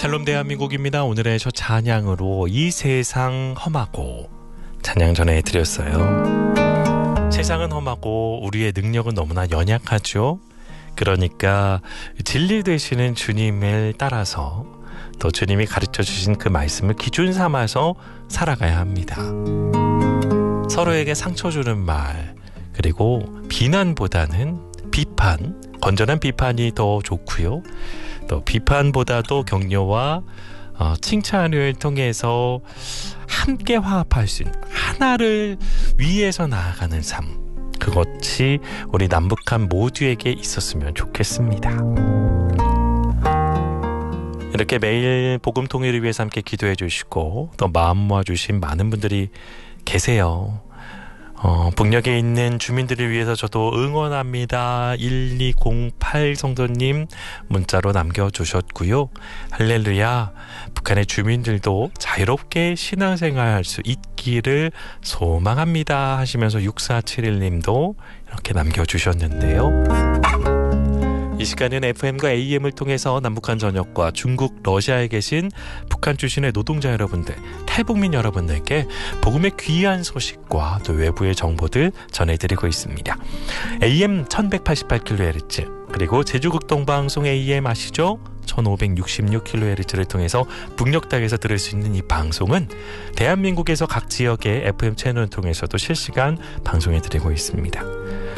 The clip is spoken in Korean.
샬롬 대한민국입니다. 오늘의 첫 찬양으로 이 세상 험하고 찬양 전해드렸어요. 세상은 험하고 우리의 능력은 너무나 연약하죠. 그러니까 진리 되시는 주님을 따라서 또 주님이 가르쳐 주신 그 말씀을 기준 삼아서 살아가야 합니다. 서로에게 상처 주는 말, 그리고 비난보다는 비판, 건전한 비판이 더 좋고요. 또 비판보다도 격려와 칭찬을 통해서 함께 화합할 수 있는 하나를 위해서 나아가는 삶, 그것이 우리 남북한 모두에게 있었으면 좋겠습니다. 이렇게 매일 복음 통일을 위해서 함께 기도해 주시고 또 마음 모아주신 많은 분들이 계세요. 북녘에 있는 주민들을 위해서 저도 응원합니다. 1208 성도님 문자로 남겨주셨고요. 할렐루야, 북한의 주민들도 자유롭게 신앙생활할 수 있기를 소망합니다 하시면서 6471님도 이렇게 남겨주셨는데요. 이 시간은 FM과 AM을 통해서 남북한 전역과 중국, 러시아에 계신 북한 출신의 노동자 여러분들, 탈북민 여러분들께 복음의 귀한 소식과 또 외부의 정보들 전해드리고 있습니다. AM 1188kHz, 그리고 제주극동방송 AM 아시죠? 1566kHz를 통해서 북녘 땅에서 들을 수 있는 이 방송은 대한민국에서 각 지역의 FM 채널을 통해서도 실시간 방송해드리고 있습니다.